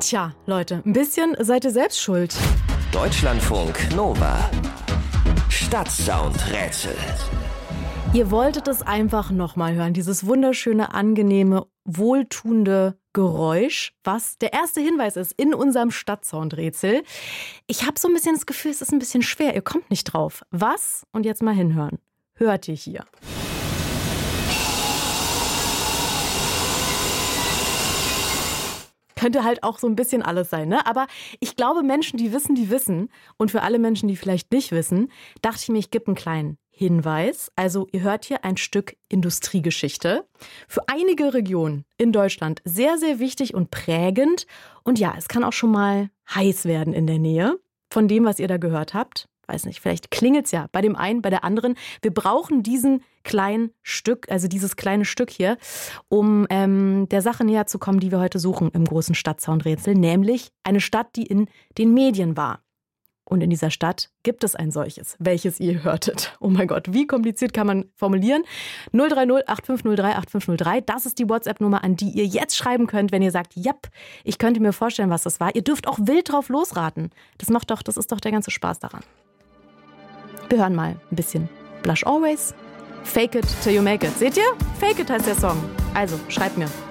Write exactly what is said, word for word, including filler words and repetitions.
Tja, Leute, ein bisschen seid ihr selbst schuld. Deutschlandfunk Nova. Stadtsound-Rätsel. Ihr wolltet es einfach nochmal hören, dieses wunderschöne, angenehme, wohltuende Geräusch, was der erste Hinweis ist in unserem Stadtsound-Rätsel. Ich habe so ein bisschen das Gefühl, es ist ein bisschen schwer, ihr kommt nicht drauf. Was, und jetzt mal hinhören, hört ihr hier? Könnte halt auch so ein bisschen alles sein, ne? Aber ich glaube, Menschen, die wissen, die wissen. Und für alle Menschen, die vielleicht nicht wissen, dachte ich mir, ich gebe einen kleinen Hinweis. Also ihr hört hier ein Stück Industriegeschichte. Für einige Regionen in Deutschland sehr, sehr wichtig und prägend. Und ja, es kann auch schon mal heiß werden in der Nähe von dem, was ihr da gehört habt. Weiß nicht, vielleicht klingelt's ja bei dem einen, bei der anderen. Wir brauchen diesen kleinen Stück, also dieses kleine Stück hier, um ähm, der Sache näher zu kommen, die wir heute suchen im großen Stadtsound-Rätsel, nämlich eine Stadt, die in den Medien war. Und in dieser Stadt gibt es ein solches, welches ihr hörtet. Oh mein Gott, wie kompliziert kann man formulieren? null drei null acht fünf null drei acht fünf null drei, das ist die WhatsApp-Nummer, an die ihr jetzt schreiben könnt, wenn ihr sagt, japp, ich könnte mir vorstellen, was das war. Ihr dürft auch wild drauf losraten. Das macht doch, das ist doch der ganze Spaß daran. Wir hören mal ein bisschen Blush Always, Fake It Till You Make It. Seht ihr? Fake It heißt der Song. Also, schreibt mir.